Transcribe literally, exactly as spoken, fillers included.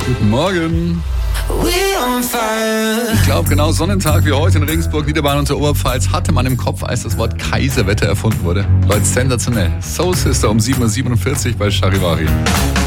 Guten Morgen. Ich glaube, genau Sonnentag wie heute in Regensburg, Niederbayern und der Oberpfalz hatte man im Kopf, als das Wort Kaiserwetter erfunden wurde. Leute, sensationell. Soul Sister um sieben Uhr siebenundvierzig bei Charivari.